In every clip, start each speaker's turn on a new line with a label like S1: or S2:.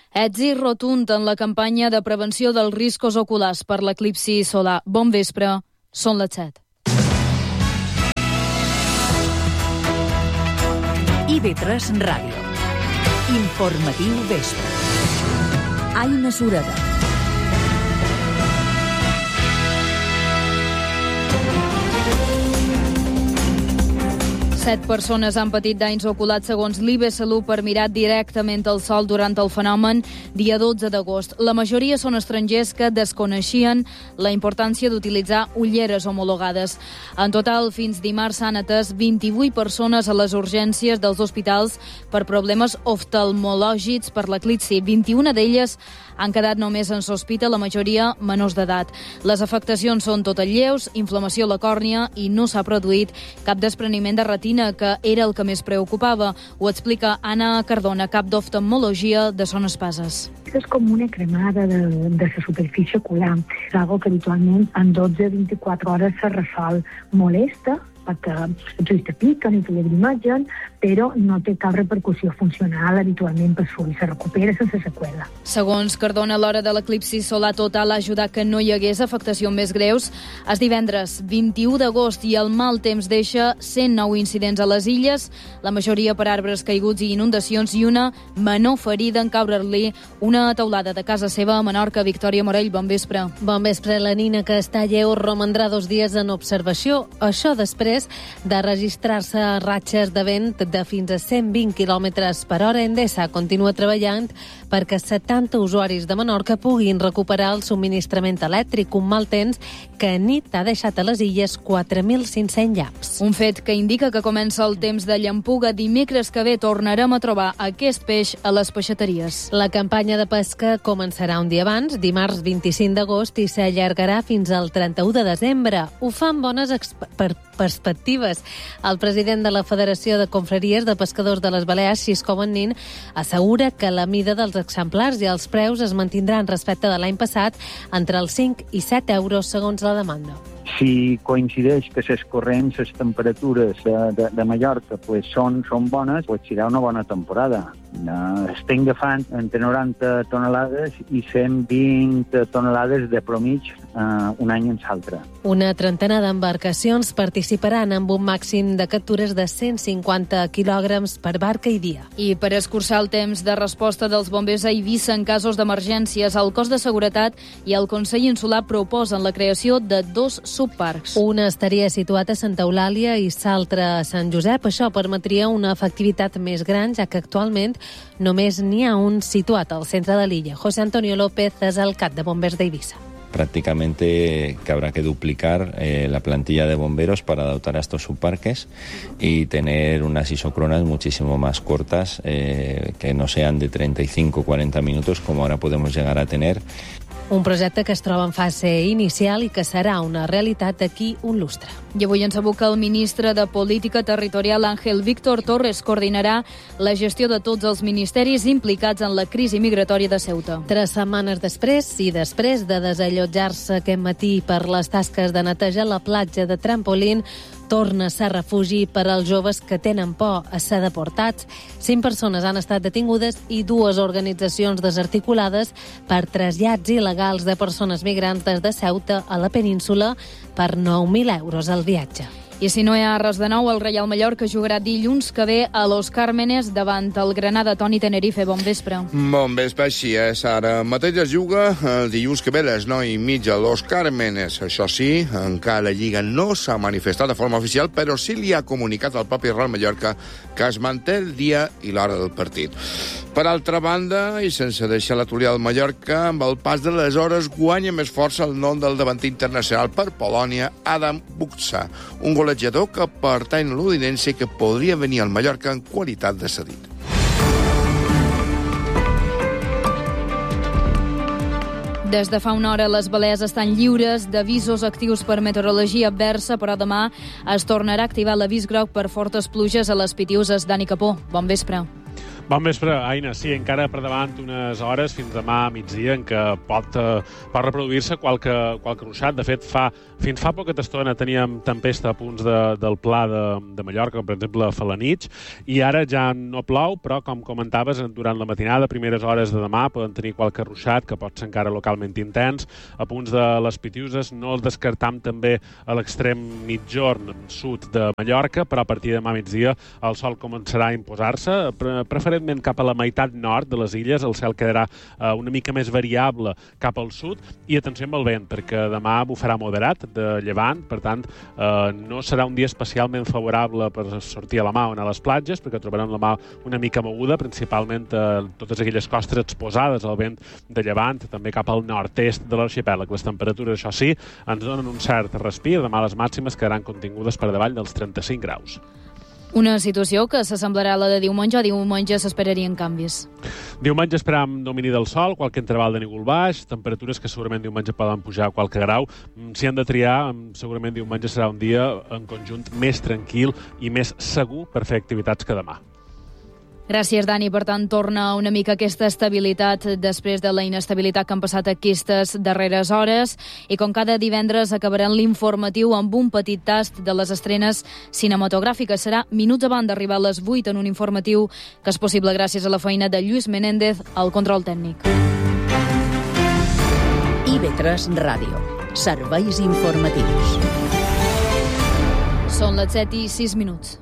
S1: Èxit rotund en la campanya de prevenció dels riscos oculars per l'eclipsi solar. Bon vespre, són les 7.
S2: IB3 Ràdio. Informatiu vespre. Aina Sureda.
S1: 7 persones han patit danys oculars segons l'IB Salut per mirar directament el sol durant el fenomen dia 12 d'agost. La majoria són estrangers que desconeixien la importància d'utilitzar ulleres homologades. En total, fins dimarts s'han atès 28 persones a les urgències dels hospitals per problemes oftalmològics per l'eclipsi. 21 d'elles han quedat només en sospita, la majoria menors d'edat. Les afectacions són totes lleus, inflamació a la còrnia i no s'ha produït cap despreniment de retina, que era el que més preocupava. Ho explica Anna Cardona, cap d'oftalmologia de Son Espases.
S3: És com una cremada de la superfície ocular. És algo que habitualment en 12-24 hores se resol. Molesta, perquè els ulls te piquen i te llagrimegen, però no té cap repercussió funcional habitualment per l'ull, se recupera sense seqüela.
S1: Segons Cardona, a l'hora de l'eclipsi solar total ha ajudat que no hi hagués afectacions més greus. És divendres 21 d'agost i el mal temps deixa 109 incidents a les illes, la majoria per arbres caiguts i inundacions, i una menor ferida en caure-li una teulada de casa seva a Menorca. Victòria Morell, bon vespre.
S4: Bon vespre. La nina, que està lleu, romandrà 2 dies en observació. Això després de registrar-se ratxes de vent de fins a 120 km per hora. Endesa continua treballant perquè 70 usuaris de Menorca puguin recuperar el subministrament elèctric, un mal temps que nit ha deixat a les illes 4.500 llaps.
S1: Un fet que indica que comença el temps de llampuga. Dimecres que ve tornarem a trobar aquest peix a les peixateries.
S4: La campanya de pesca començarà un dia abans, dimarts 25 d'agost, i s'allargarà fins al 31 de desembre. Ho fa amb bones perspectives. El president de la Federació de Confraries de Pescadors de les Balears, Xisco Bennin, assegura que la mida dels exemplars i els preus es mantindran respecte de l'any passat entre els 5 i 7 euros segons la demanda.
S5: Si coincideix que les corrents, les temperatures de Mallorca són bones, serà una bona temporada. Estem agafant entre 90 tonelades i 120 tonelades de promig un any en l'altre.
S4: Una trentena d'embarcacions participaran amb un màxim de captures de 150 quilògrams per barca i dia.
S1: I per escurçar el temps de resposta dels bombers a Eivissa en casos d'emergències, el Cos de Seguretat i el Consell Insular proposen la creació de 2 subparcs.
S4: Un estaria situat a Santa Eulàlia i l'altre a Sant Josep. Això permetria una efectivitat més gran, ja que actualment només n'hi ha un situat al centre de l'illa. José Antonio López és el cap de bombers d'Eivissa.
S6: Prácticamente que habrá que duplicar la plantilla de bomberos para dotar a estos subparques y tener unas isocronas muchísimo más cortas, que no sean de 35 o 40 minutos como ahora podemos llegar a tener.
S4: Un projecte que es troba en fase inicial i que serà una realitat d'aquí un lustre.
S1: I avui ens aboca el ministre de Política Territorial, Ángel Víctor Torres, coordinarà la gestió de tots els ministeris implicats en la crisi migratòria de Ceuta.
S4: 3 setmanes després de desallotjar-se aquest matí per les tasques de netejar la platja de Trampolín, torna a ser refugi per als joves que tenen por a ser deportats. 5 persones han estat detingudes i 2 organitzacions desarticulades per trasllats il·legals de persones migrants des de Ceuta a la península per 9.000 euros al viatge.
S1: I si no hi ha res de nou, el Reial Mallorca jugarà dilluns que ve a Los Cármenes davant el Granada. Toni Tenerife, bon vespre.
S7: Bon vespre, així és. Ara mateix es juga el dilluns que ve a les 9:30 a Los Cármenes. Això sí, encara la Lliga no s'ha manifestat de forma oficial, però sí li ha comunicat al propi Real Mallorca que es manté el dia i l'hora del partit. Per altra banda, i sense deixar l'atoliar del Mallorca, amb el pas de les hores guanya més força el nom del davanter internacional per Polònia, Adam Buksa, un golejador que pertany a l'Udinese i que podria venir al Mallorca en qualitat de cedit.
S1: Des de fa una hora les Balears estan lliures d'avisos actius per meteorologia adversa, però demà es tornarà a activar l'avís groc per fortes pluges a les Pitiüses. Dani Capó, bon vespre.
S8: Bon vespre, Aina. Sí, encara per davant unes hores fins demà a migdia en què pot reproduir-se qualque ruixat. De fet, fins fa poca estona teníem tempesta a punts del Pla de Mallorca, com per exemple a Felanitx, i ara ja no plou, però, com comentaves, durant la matinada, primeres hores de demà, poden tenir qualque ruixat, que pot ser encara localment intens, a punts de les Pitiuses. No el descartam també a l'extrem mitjorn sud de Mallorca, però a partir de demà migdia el sol començarà a imposar-se, preferentment cap a la meitat nord de les illes. El cel quedarà una mica més variable cap al sud, i atenció amb el vent, perquè demà bufarà moderat de llevant, per tant, no serà un dia especialment favorable per sortir a la mà o anar a les platges, perquè trobarem la mà una mica moguda, principalment a totes aquelles costes exposades al vent de llevant, també cap al nord-est de l'arxipèlag. Les temperatures, això sí, ens donen un cert respir. Demà les màximes quedaran contingudes per davall dels 35 graus.
S1: Una situació que s'assemblarà a la de diumenge, o diumenge s'esperarien canvis?
S8: Diumenge esperam domini del sol, qualque interval de núvol baix, temperatures que segurament diumenge poden pujar a qualque grau. Si han de triar, segurament diumenge serà un dia en conjunt més tranquil i més segur per fer activitats que demà.
S1: Gràcies, Dani. Per tant, torna una mica aquesta estabilitat després de la inestabilitat que han passat aquestes darreres hores. I com cada divendres acabarem l'informatiu amb un petit tast de les estrenes cinematogràfiques. Serà minuts abans d'arribar a les 8 en un informatiu que és possible gràcies a la feina de Lluís Menéndez al control tècnic.
S2: IB3 Ràdio. Serveis informatius.
S1: Són les 7:06.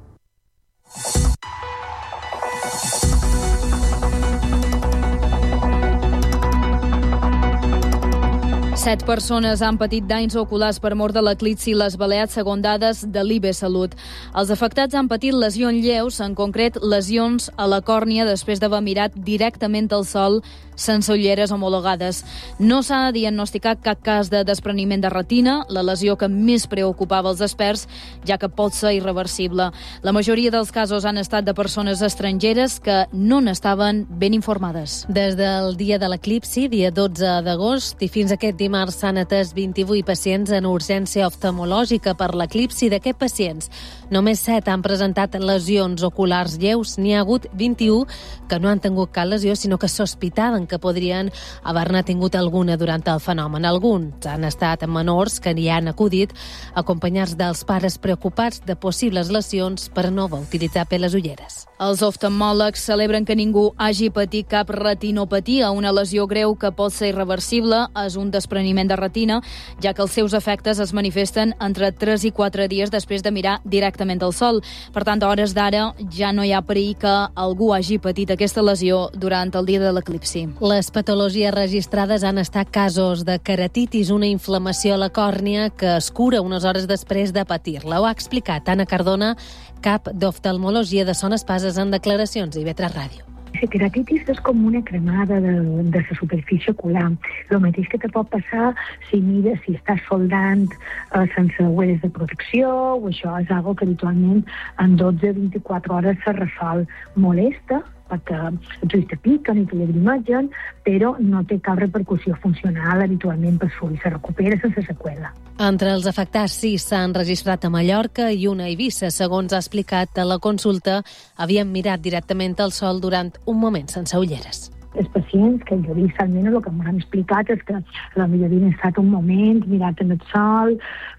S1: 7 persones han patit danys oculars per mort de l'eclipsi i les Balears, segons dades de l'IB Salut. Els afectats han patit lesions lleus, en concret lesions a la còrnia després d'haver mirat directament al sol sense ulleres homologades. No s'ha diagnosticat cap cas de despreniment de retina, la lesió que més preocupava els experts, ja que pot ser irreversible. La majoria dels casos han estat de persones estrangeres que no n'estaven ben informades.
S4: Des del dia de l'eclipsi, dia 12 d'agost, i fins aquest dimarts s'han atès 28 pacients en urgència oftalmològica per l'eclipsi. D'aquests pacients, només 7 han presentat lesions oculars lleus. N'hi ha hagut 21 que no han tingut cap lesió, sinó que sospitaven que podrien haver-ne tingut alguna durant el fenomen. Alguns han estat menors que hi han acudit acompanyats dels pares preocupats de possibles lesions per no utilitzar les ulleres.
S1: Els oftalmòlegs celebren que ningú hagi patit cap retinopatia, una lesió greu que pot ser irreversible. És un despreniment de retina, ja que els seus efectes es manifesten entre 3 i 4 dies després de mirar directament al sol. Per tant, a hores d'ara ja no hi ha perill que algú hagi patit aquesta lesió durant el dia de l'eclipsi.
S4: Les patologies registrades han estat casos de keratitis, una inflamació a la còrnia que es cura unes hores després de patir-la. Ho ha explicat Anna Cardona, cap d'oftalmologia de Son Espases, en declaracions a IB3 Ràdio.
S3: La keratitis és com una cremada de la superfície ocular. El mateix que te pot passar si estàs soldant sense ulleres de protecció, o això és algo que habitualment en 12-24 hores se resol. Molesta, perquè els ulls te piquen i te llagrimegen, però no té cap repercussió funcional habitualment per l'ull, se recupera sense seqüela.
S4: Entre els afectats, 6 s'han registrat a Mallorca i una a Eivissa. Segons ha explicat a la consulta, havien mirat directament al sol durant un moment sense ulleres.
S3: Els pacients que jo dic, almenys el que m'han explicat és que potser havien estat un moment mirat en el sol,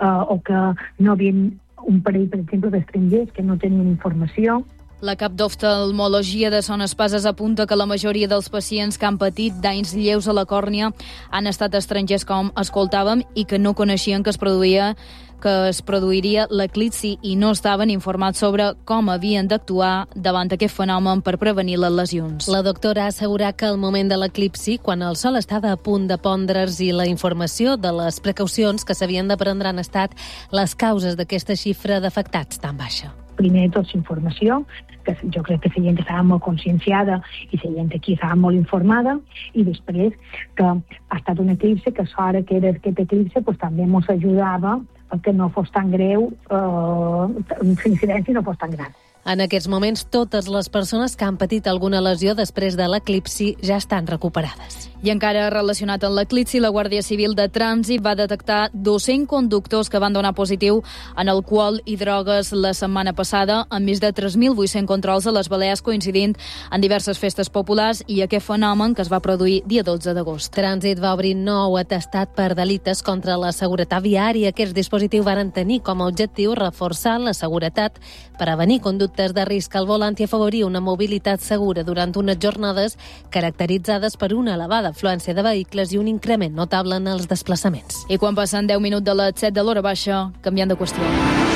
S3: o que no havien un parell, per exemple, d'estrangers que no tenien informació.
S1: La cap d'oftalmologia de Son Espases apunta que la majoria dels pacients que han patit danys lleus a la còrnia han estat estrangers, com escoltàvem, i que no coneixien que es produiria l'eclipsi i no estaven informats sobre com havien d'actuar davant aquest fenomen per prevenir les lesions.
S4: La doctora ha assegurat que al moment de l'eclipsi, quan el sol estava a punt de pondre's i la informació de les precaucions que s'havien de prendre han estat les causes d'aquesta xifra d'afectats tan baixa.
S3: Primer de tot, informació, que jo crec que la gent estava molt conscienciada i la gent aquí estava molt informada, i després que ha estat un eclipse, que l'hora que era aquest eclipse pues, també ens ajudava perquè no fos tan greu, l'incidència no fos tan gran.
S4: En aquests moments, totes les persones que han patit alguna lesió després de l'eclipsi ja estan recuperades.
S1: I encara relacionat amb l'eclipsi, la Guàrdia Civil de Trànsit va detectar 200 conductors que van donar positiu en alcohol i drogues la setmana passada, amb més de 3.800 controls a les Balears, coincidint en diverses festes populars i aquest fenomen que es va produir dia 12 d'agost.
S4: Trànsit va obrir nou atestat per delictes contra la seguretat viària. Aquests dispositius varen tenir com a objectiu reforçar la seguretat, prevenir conductes de risc al volant i afavorir una mobilitat segura durant unes jornades caracteritzades per una elevada afluència de vehicles i un increment notable en els desplaçaments.
S1: I quan passen 10 minuts de les 7 de l'hora baixa, canviant de qüestió.